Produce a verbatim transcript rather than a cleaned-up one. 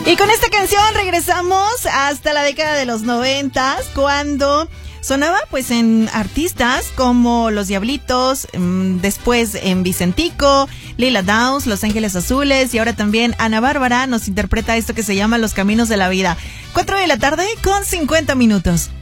Y con esta canción regresamos hasta la década de los noventas, cuando sonaba pues en artistas como Los Diablitos, mmm, después en Vicentico, Lila Downs, Los Ángeles Azules, y ahora también Ana Bárbara nos interpreta esto que se llama Los Caminos de la Vida. Cuatro de la tarde con cincuenta minutos.